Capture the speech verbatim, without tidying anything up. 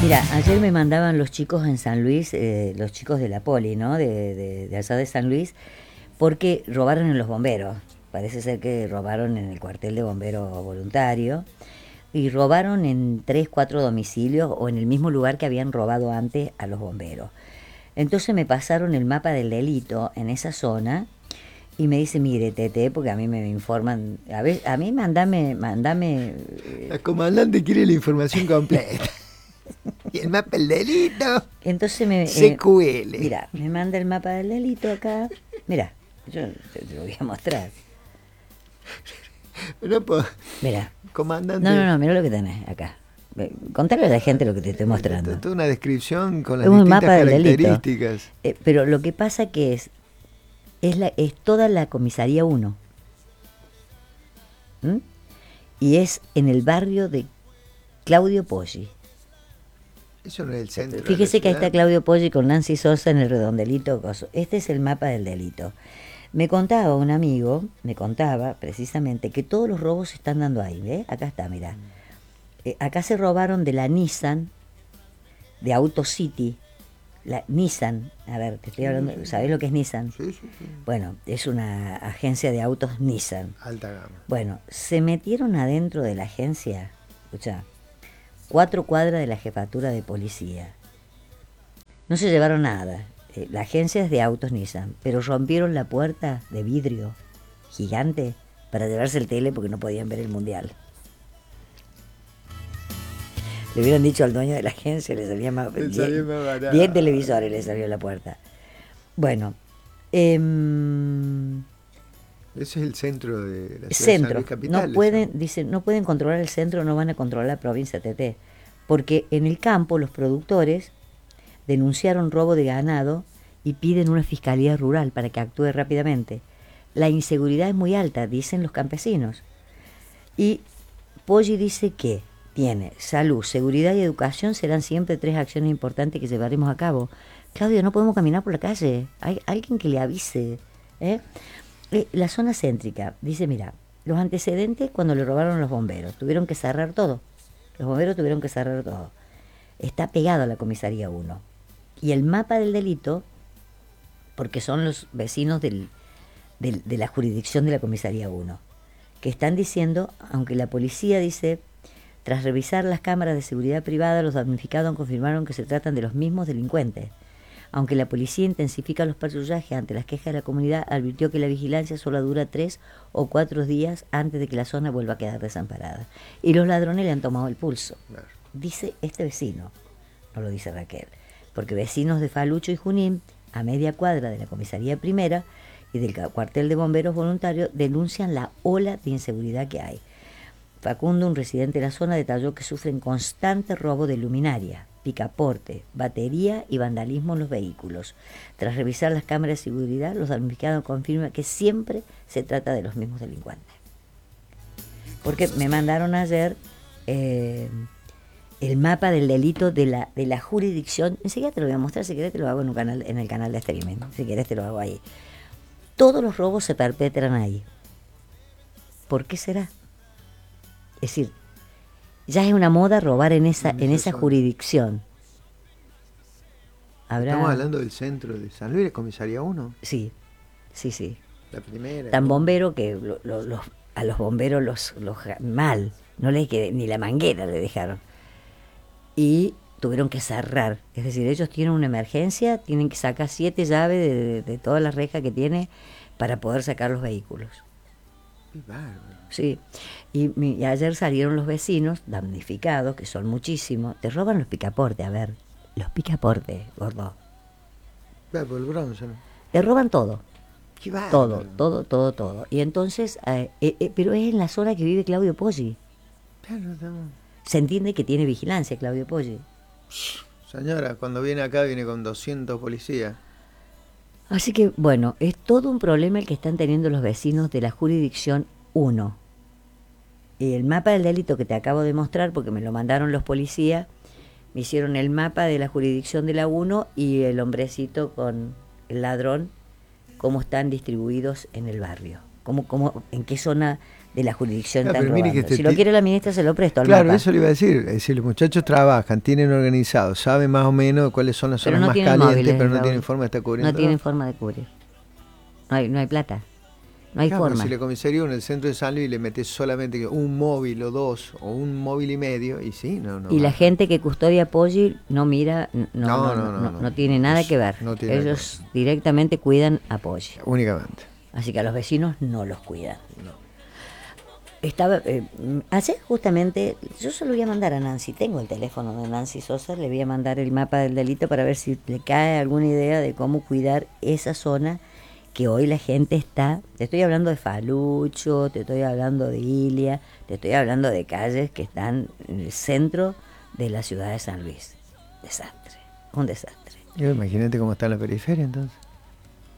Mira, ayer me mandaban los chicos en San Luis, eh, los chicos de la Poli, ¿no? De, de, de allá de San Luis, porque robaron en los bomberos. Parece ser que robaron en el cuartel de bomberos voluntario y robaron en tres, cuatro domicilios o en el mismo lugar que habían robado antes a los bomberos. Entonces me pasaron el mapa del delito en esa zona y me dice, mire, Tete, porque a mí me informan, a ver, a mí mandame, mandame... La comandante quiere la información completa. Y el mapa del delito. Entonces me... C Q L. Eh, mira, me manda el mapa del delito acá. Mira, yo te, te lo voy a mostrar. No puedo. Mira. Comandante. No, no, no, mira lo que tenés acá. Contale a la gente lo que te estoy mostrando. Toda una descripción con las es un distintas mapa del características. Eh, pero lo que pasa que es, es, la, es toda la comisaría uno. ¿Mm? Y es en el barrio de Claudio Poggi. Eso no es el centro. Fíjese que ahí está Claudio Poggi con Nancy Sosa en el redondelito. Este es el mapa del delito. Me contaba un amigo, me contaba precisamente que todos los robos se están dando ahí, ¿ves? Acá está, mirá. Eh, acá se robaron de la Nissan, de Auto City. La Nissan, a ver, te estoy hablando, ¿sabés lo que es Nissan? Sí, sí, sí. Bueno, es una agencia de autos Nissan. Alta gama. Bueno, se metieron adentro de la agencia, escuchá, cuatro cuadras de la jefatura de policía. No se llevaron nada. Eh, la agencia es de autos Nissan, pero rompieron la puerta de vidrio gigante para llevarse el tele porque no podían ver el mundial. Le hubieran dicho al dueño de la agencia, le salía más, Le salía más barato. diez televisores le salió la puerta. Bueno, eh, ese es el centro de la ciudad centro. de San Luis Capital. No pueden, dicen, no pueden controlar el centro, no van a controlar la provincia T T, porque en el campo los productores denunciaron robo de ganado y piden una fiscalía rural para que actúe rápidamente. La inseguridad es muy alta, dicen los campesinos. Y Poggi dice que tiene salud, seguridad y educación serán siempre tres acciones importantes que llevaremos a cabo. Claudio, no podemos caminar por la calle, hay alguien que le avise. ¿eh? Eh, la zona céntrica, dice, mira, los antecedentes cuando le robaron los bomberos, tuvieron que cerrar todo. Los bomberos tuvieron que cerrar todo. Está pegado a la comisaría uno. Y el mapa del delito, porque son los vecinos del, del, de la jurisdicción de la comisaría uno, que están diciendo, aunque la policía dice, tras revisar las cámaras de seguridad privada, los damnificados confirmaron que se tratan de los mismos delincuentes. Aunque la policía intensifica los patrullajes ante las quejas de la comunidad, advirtió que la vigilancia solo dura tres o cuatro días antes de que la zona vuelva a quedar desamparada. Y los ladrones le han tomado el pulso. Claro. Dice este vecino, no lo dice Raquel, porque vecinos de Falucho y Junín, a media cuadra de la comisaría primera y del cuartel de bomberos voluntarios, denuncian la ola de inseguridad que hay. Facundo, un residente de la zona, detalló que sufren constante robo de luminaria, picaporte, batería y vandalismo en los vehículos. Tras revisar las cámaras de seguridad, los damnificados confirman que siempre se trata de los mismos delincuentes. Porque me mandaron ayer eh, el mapa del delito de la, de la jurisdicción. Enseguida te lo voy a mostrar, si querés te lo hago en, un canal, en el canal de streaming, si querés te lo hago ahí. Todos los robos se perpetran ahí. ¿Por qué será? Es decir, ya es una moda robar en esa, en esa jurisdicción. ¿Habrá... Estamos hablando del centro de San Luis, comisaría uno. Sí, sí, sí. La primera. Tan bombero que lo, lo, lo, a los bomberos los, los mal, no les quedé, ni la manguera le dejaron. Y tuvieron que cerrar. Es decir, ellos tienen una emergencia, tienen que sacar siete llaves de, de, de todas las rejas que tiene para poder sacar los vehículos. Qué bárbaro. Sí, y, y ayer salieron los vecinos damnificados, que son muchísimos, te roban los picaportes, a ver, los picaportes, gordo. Va por el bronce, ¿no? Te roban todo, Qué bárbaro. todo, todo, todo, todo. Y entonces, eh, eh, eh, pero es en la zona que vive Claudio Poggi. Claro, no. Se entiende que tiene vigilancia Claudio Poggi. Señora, cuando viene acá viene con doscientos policías. Así que, bueno, es todo un problema el que están teniendo los vecinos de la jurisdicción uno. Y el mapa del delito que te acabo de mostrar, porque me lo mandaron los policías, me hicieron el mapa de la jurisdicción de la uno y el hombrecito con el ladrón, cómo están distribuidos en el barrio, cómo, cómo, en qué zona de la jurisdicción Ah, están pero mire robando. que este Si lo ti- quiere la ministra, se lo presto al Claro, mapa. eso le iba a decir. Es decir, los muchachos trabajan, tienen organizado, saben más o menos cuáles son las Pero zonas no más tienen calientes, móviles, pero no Raúl. tienen forma de estar cubriendo. No tienen forma de cubrir. No hay, no hay plata. No hay Claro, forma. si le comisaría en el centro de San Luis y le metes solamente un móvil o dos, o un móvil y medio, y sí, no, no. Y la va. gente que custodia Poggi no mira, no, no, No, no, no, no, no, no no. tiene nada Eso que ver. no tiene nada que Ellos directamente cuidan a Poggi. Únicamente. Así que a los vecinos no los cuidan. Estaba, eh, ayer justamente, yo se lo voy a mandar a Nancy, tengo el teléfono de Nancy Sosa, le voy a mandar el mapa del delito para ver si le cae alguna idea de cómo cuidar esa zona que hoy la gente está, te estoy hablando de Falucho, te estoy hablando de Ilia, te estoy hablando de calles que están en el centro de la ciudad de San Luis. Desastre, un desastre. Yo, imagínate cómo está en la periferia entonces.